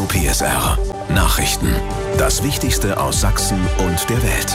PSR Nachrichten. Das Wichtigste aus Sachsen und der Welt.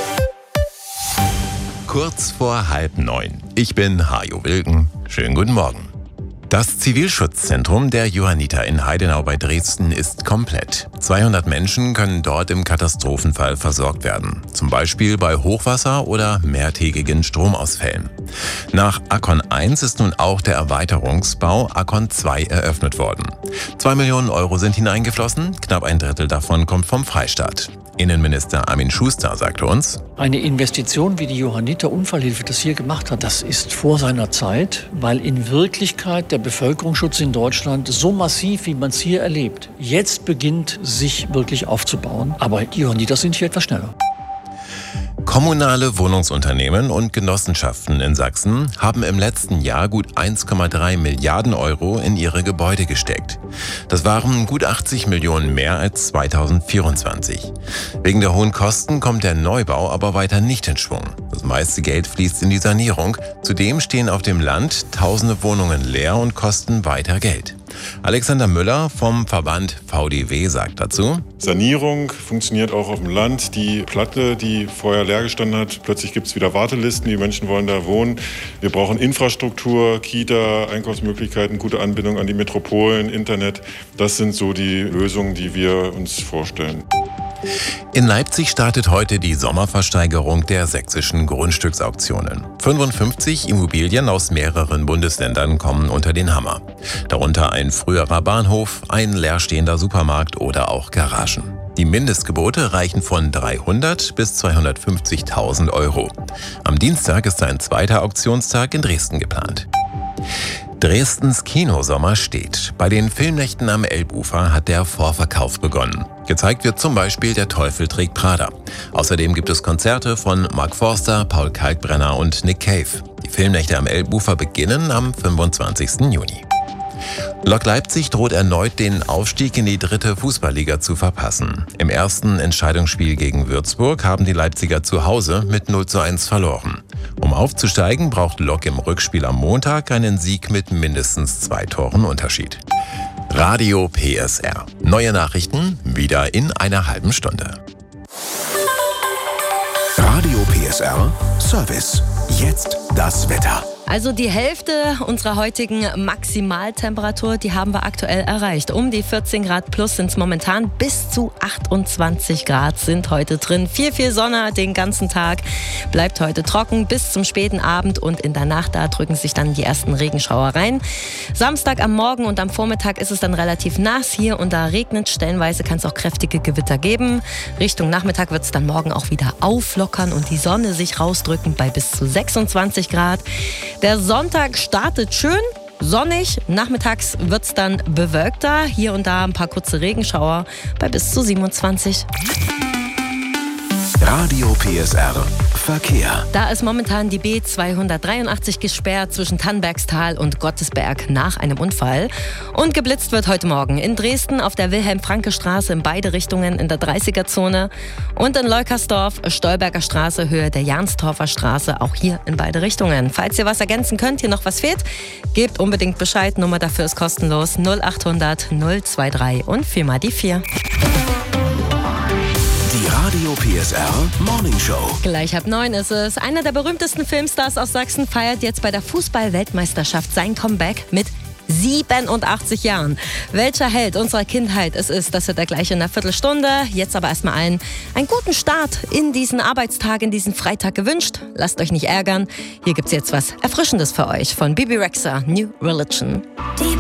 Kurz vor 8:30. Ich bin Hajo Wilken. Schönen guten Morgen. Das Zivilschutzzentrum der Johanniter in Heidenau bei Dresden ist komplett. 200 Menschen können dort im Katastrophenfall versorgt werden. Zum Beispiel bei Hochwasser oder mehrtägigen Stromausfällen. Nach Akkon 1 ist nun auch der Erweiterungsbau Akkon 2 eröffnet worden. 2 Millionen Euro sind hineingeflossen, knapp ein Drittel davon kommt vom Freistaat. Innenminister Armin Schuster sagte uns: Eine Investition, wie die Johanniter Unfallhilfe das hier gemacht hat, das ist vor seiner Zeit, weil in Wirklichkeit der Bevölkerungsschutz in Deutschland so massiv, wie man es hier erlebt, jetzt beginnt, sich wirklich aufzubauen. Aber die Johanniter sind hier etwas schneller. Kommunale Wohnungsunternehmen und Genossenschaften in Sachsen haben im letzten Jahr gut 1,3 Milliarden Euro in ihre Gebäude gesteckt. Das waren gut 80 Millionen mehr als 2024. Wegen der hohen Kosten kommt der Neubau aber weiter nicht in Schwung. Das meiste Geld fließt in die Sanierung. Zudem stehen auf dem Land tausende Wohnungen leer und kosten weiter Geld. Alexander Müller vom Verband VDW sagt dazu: Sanierung funktioniert auch auf dem Land. Die Platte, die vorher leer gestanden hat, plötzlich gibt es wieder Wartelisten, die Menschen wollen da wohnen. Wir brauchen Infrastruktur, Kita, Einkaufsmöglichkeiten, gute Anbindung an die Metropolen, Internet. Das sind so die Lösungen, die wir uns vorstellen. In Leipzig startet heute die Sommerversteigerung der sächsischen Grundstücksauktionen. 55 Immobilien aus mehreren Bundesländern kommen unter den Hammer. Darunter ein früherer Bahnhof, ein leerstehender Supermarkt oder auch Garagen. Die Mindestgebote reichen von 300 bis 250.000 Euro. Am Dienstag ist ein zweiter Auktionstag in Dresden geplant. Dresdens Kinosommer steht. Bei den Filmnächten am Elbufer hat der Vorverkauf begonnen. Gezeigt wird zum Beispiel Der Teufel trägt Prada. Außerdem gibt es Konzerte von Mark Forster, Paul Kalkbrenner und Nick Cave. Die Filmnächte am Elbufer beginnen am 25. Juni. Lok Leipzig droht erneut, den Aufstieg in die 3. Fußballliga zu verpassen. Im ersten Entscheidungsspiel gegen Würzburg haben die Leipziger zu Hause mit 0:1 verloren. Um aufzusteigen, braucht Lok im Rückspiel am Montag einen Sieg mit mindestens 2 Toren Unterschied. Radio PSR. Neue Nachrichten wieder in einer halben Stunde. Radio PSR Service. Jetzt das Wetter. Also die Hälfte unserer heutigen Maximaltemperatur, die haben wir aktuell erreicht. Um die 14 Grad plus sind es momentan, bis zu 28 Grad sind heute drin. Viel Sonne den ganzen Tag, bleibt heute trocken bis zum späten Abend und in der Nacht, da drücken sich dann die ersten Regenschauer rein. Samstag am Morgen und am Vormittag ist es dann relativ nass. Hier und da regnet, stellenweise kann es auch kräftige Gewitter geben. Richtung Nachmittag wird es dann morgen auch wieder auflockern und die Sonne sich rausdrücken bei bis zu 26 Grad. Der Sonntag startet schön sonnig, nachmittags wird es dann bewölkter. Hier und da ein paar kurze Regenschauer bei bis zu 27. Radio PSR Verkehr. Da ist momentan die B283 gesperrt zwischen Tannbergstal und Gottesberg nach einem Unfall. Und geblitzt wird heute Morgen in Dresden auf der Wilhelm-Franke-Straße in beide Richtungen in der 30er-Zone und in Leukersdorf, Stolberger Straße, Höhe der Janstorfer Straße, auch hier in beide Richtungen. Falls ihr was ergänzen könnt, hier noch was fehlt, gebt unbedingt Bescheid. Nummer dafür ist kostenlos 0800 023 und 4 mal die 4. Die Radio PSR Morning Show. Gleich 8:30 ist es. Einer der berühmtesten Filmstars aus Sachsen feiert jetzt bei der Fußball-Weltmeisterschaft sein Comeback mit 87 Jahren. Welcher Held unserer Kindheit es ist, das hört er gleich in einer Viertelstunde. Jetzt aber erstmal allen einen guten Start in diesen Arbeitstag, in diesen Freitag gewünscht. Lasst euch nicht ärgern. Hier gibt's jetzt was Erfrischendes für euch von Bebe Rexha, New Religion. Die